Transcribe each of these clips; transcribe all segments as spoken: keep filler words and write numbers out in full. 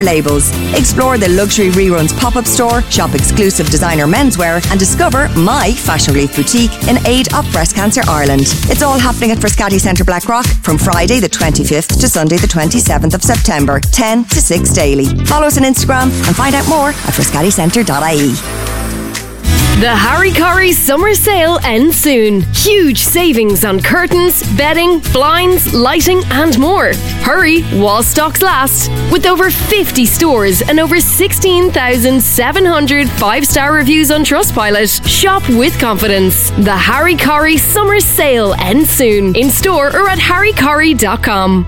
labels. Explore the Luxury Reruns pop-up store, shop exclusive designer menswear and discover My Fashion Relief Boutique in aid of Breast Cancer Ireland. It's all happening at Frascati Centre Blackrock from Friday the twenty-fifth to Sunday the twenty-seventh of September, ten to six daily. Follow us on Instagram and find out more at frascati centre dot I E. The Harry Corrie summer sale ends soon. Huge savings on curtains, bedding, blinds, lighting and more. Hurry while stocks last. With over fifty stores and over sixteen thousand seven hundred five-star reviews on Trustpilot, shop with confidence. The Harry Corrie summer sale ends soon. In store or at harry corrie dot com.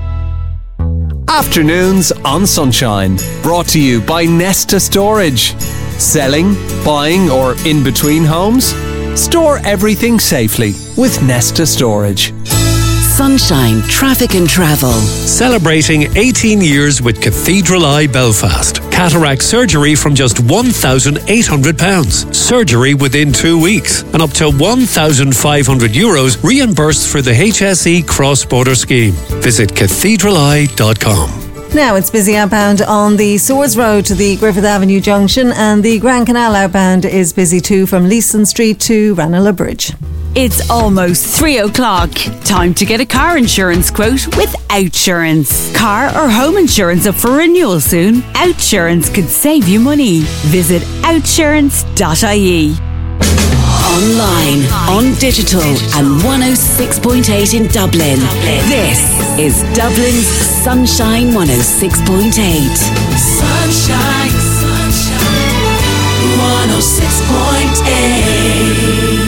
Afternoons on Sunshine, brought to you by Nesta Storage. Selling, buying or in between homes? Store everything safely with Nesta Storage. Sunshine Traffic and Travel. Celebrating eighteen years with Cathedral Eye Belfast. Cataract surgery from just one thousand eight hundred pounds. Surgery within two weeks. And up to one thousand five hundred euros reimbursed for the H S E cross-border scheme. Visit cathedral eye dot com. Now it's busy outbound on the Swords Road to the Griffith Avenue junction, and the Grand Canal outbound is busy too from Leeson Street to Ranelagh Bridge. It's almost three o'clock. Time to get a car insurance quote with Outsurance. Car or home insurance up for renewal soon? Outsurance could save you money. Visit outsurance dot I E. Online, on digital, and one oh six point eight in Dublin. This is Dublin's Sunshine one oh six point eight. Sunshine, sunshine, one oh six point eight.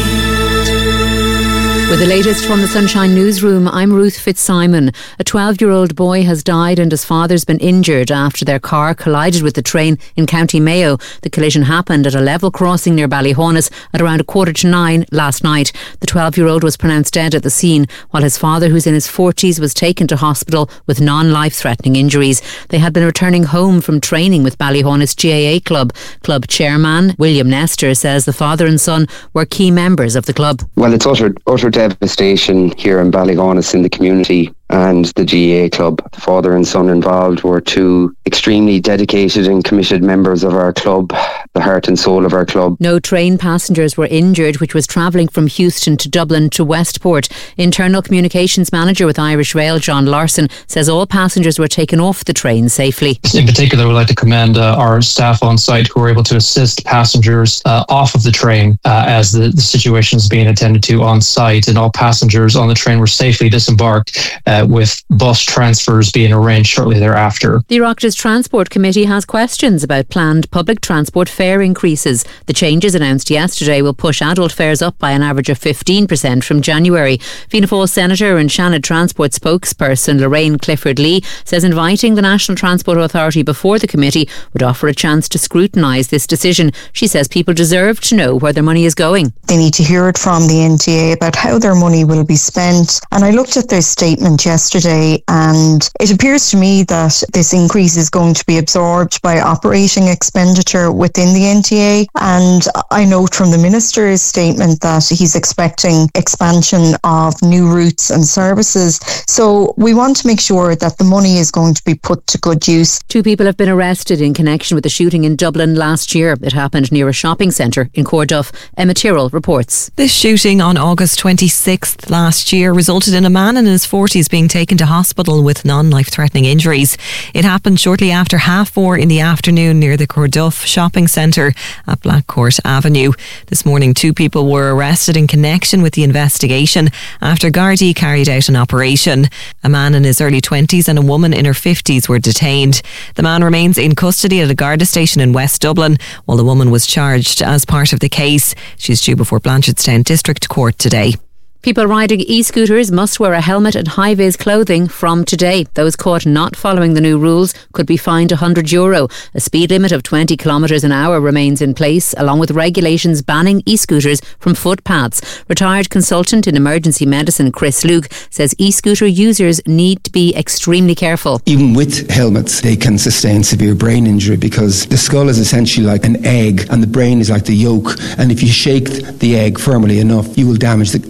With the latest from the Sunshine Newsroom, I'm Ruth Fitzsimon. A twelve-year-old boy has died and his father's been injured after their car collided with the train in County Mayo. The collision happened at a level crossing near Ballyhonus at around a quarter to nine last night. The twelve-year-old was pronounced dead at the scene, while his father, who's in his forties, was taken to hospital with non-life-threatening injuries. They had been returning home from training with Ballyhonus G A A Club. Club chairman William Nestor says the father and son were key members of the club. Well, it's utter, utter devastation here in Ballyhonus in the community and the G A A Club. The father and son involved were two extremely dedicated and committed members of our club, the heart and soul of our club. No train passengers were injured, which was travelling from Houston to Dublin to Westport. Internal Communications Manager with Irish Rail, John Larson, says all passengers were taken off the train safely. In particular, we'd like to commend uh, our staff on site who were able to assist passengers uh, off of the train uh, as the, the situation is being attended to on site, and all passengers on the train were safely disembarked uh, with bus transfers being arranged shortly thereafter. The Oireachtas Transport Committee has questions about planned public transport fare increases. The changes announced yesterday will push adult fares up by an average of fifteen percent from January. Fianna Fáil Senator and Shannon Transport spokesperson Lorraine Clifford-Lee says inviting the National Transport Authority before the committee would offer a chance to scrutinise this decision. She says people deserve to know where their money is going. They need to hear it from the N T A about how their money will be spent. And I looked at their statement yesterday, and it appears to me that this increase is going to be absorbed by operating expenditure within the N T A. And I note from the Minister's statement that he's expecting expansion of new routes and services. So we want to make sure that the money is going to be put to good use. Two people have been arrested in connection with the shooting in Dublin last year. It happened near a shopping centre in Corduff. Emma Tyrrell reports. This shooting on August twenty-sixth last year resulted in a man in his forties being taken to hospital with non-life-threatening injuries. It happened shortly after half four in the afternoon near the Corduff shopping centre at Blackcourt Avenue. This morning, two people were arrested in connection with the investigation after Gardaí carried out an operation. A man in his early twenties and a woman in her fifties were detained. The man remains in custody at a Garda station in West Dublin, while the woman was charged as part of the case. She's due before Blanchardstown District Court today. People riding e-scooters must wear a helmet and high-vis clothing from today. Those caught not following the new rules could be fined one hundred euro. A speed limit of twenty kilometres an hour remains in place, along with regulations banning e-scooters from footpaths. Retired consultant in emergency medicine Chris Luke says e-scooter users need to be extremely careful. Even with helmets, they can sustain severe brain injury because the skull is essentially like an egg and the brain is like the yolk. And if you shake the egg firmly enough, you will damage the, the soft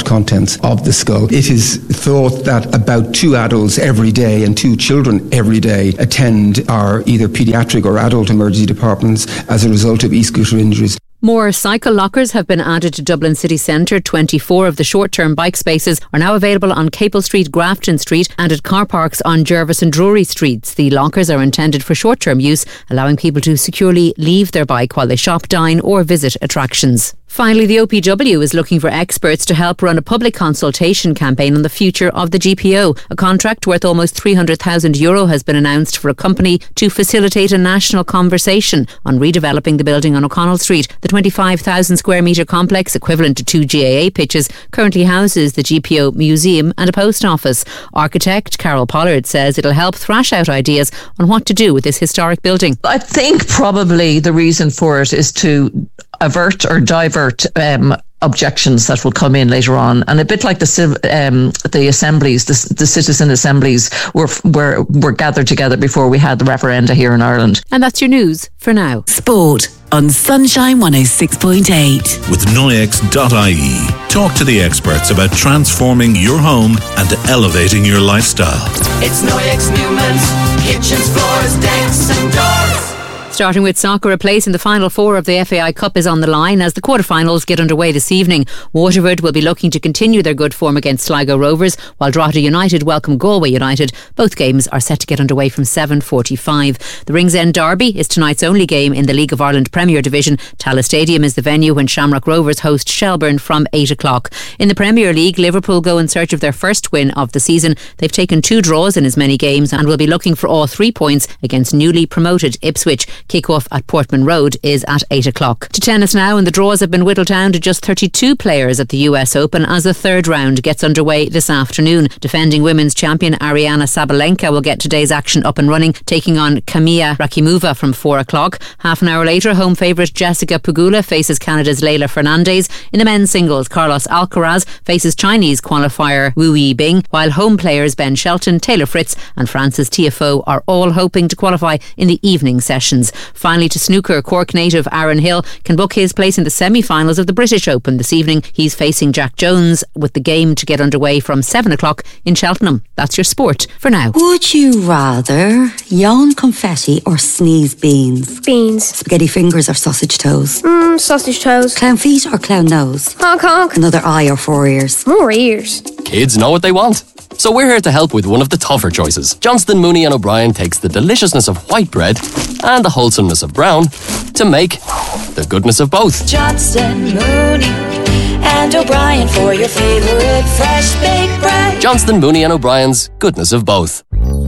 soft contents of the skull. It is thought that about two adults every day and two children every day attend our either paediatric or adult emergency departments as a result of e-scooter injuries. More cycle lockers have been added to Dublin city centre. twenty-four of the short-term bike spaces are now available on Capel Street, Grafton Street and at car parks on Jervis and Drury Streets. The lockers are intended for short-term use, allowing people to securely leave their bike while they shop, dine or visit attractions. Finally, the O P W is looking for experts to help run a public consultation campaign on the future of the G P O. A contract worth almost three hundred thousand euro has been announced for a company to facilitate a national conversation on redeveloping the building on O'Connell Street. The twenty-five thousand square metre complex, equivalent to two G A A pitches, currently houses the G P O museum and a post office. Architect Carol Pollard says it'll help thrash out ideas on what to do with this historic building. I think probably the reason for it is to avert or divert um, objections that will come in later on, and a bit like the um, the assemblies, the, the citizen assemblies were were were gathered together before we had the referenda here in Ireland. And that's your news for now. Sport on Sunshine one oh six point eight. With Noyex dot I E. Talk to the experts about transforming your home and elevating your lifestyle. It's Noyex Newman's kitchens, floors, decks and doors. Starting with soccer, a place in the final four of the F A I Cup is on the line as the quarter-finals get underway this evening. Waterford will be looking to continue their good form against Sligo Rovers, while Drogheda United welcome Galway United. Both games are set to get underway from seven forty-five. The Ringsend Derby is tonight's only game in the League of Ireland Premier Division. Tallaght Stadium is the venue when Shamrock Rovers host Shelbourne from eight o'clock. In the Premier League, Liverpool go in search of their first win of the season. They've taken two draws in as many games and will be looking for all three points against newly promoted Ipswich. Kick-off at Portman Road is at eight o'clock. To tennis now, and the draws have been whittled down to just thirty-two players at the U S Open as the third round gets underway this afternoon. Defending women's champion Ariana Sabalenka will get today's action up and running, taking on Kamiya Rakimova from four o'clock. Half an hour later, home favourite Jessica Pegula faces Canada's Leila Fernandez. In the men's singles, Carlos Alcaraz faces Chinese qualifier Wu Yibing, while home players Ben Shelton, Taylor Fritz and Francis Tiafoe are all hoping to qualify in the evening sessions. Finally, to snooker, Cork native Aaron Hill can book his place in the semi-finals of the British Open this evening. He's facing Jack Jones, with the game to get underway from seven o'clock in Cheltenham. That's your sport for now. Would you rather yawn confetti or sneeze beans? Beans. Spaghetti fingers or sausage toes? Mmm, sausage toes. Clown feet or clown nose? Honk honk. Another eye or four ears? More ears. Kids know what they want. So we're here to help with one of the tougher choices. Johnston, Mooney and O'Brien takes the deliciousness of white bread and the wholesomeness of brown to make the goodness of both. Johnston, Mooney and O'Brien for your favourite fresh baked bread. Johnston, Mooney and O'Brien's goodness of both.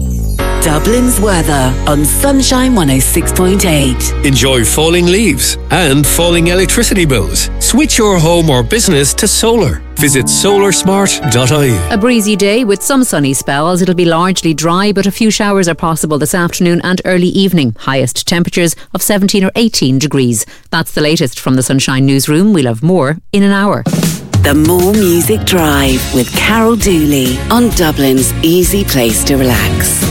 Dublin's weather on Sunshine one oh six point eight. Enjoy falling leaves and falling electricity bills. Switch your home or business to solar. Visit solar smart dot I E. A breezy day with some sunny spells. It'll be largely dry, but a few showers are possible this afternoon and early evening. Highest temperatures of seventeen or eighteen degrees. That's the latest from the Sunshine Newsroom. We'll have more in an hour. The More Music Drive with Carol Dooley on Dublin's easy place to relax.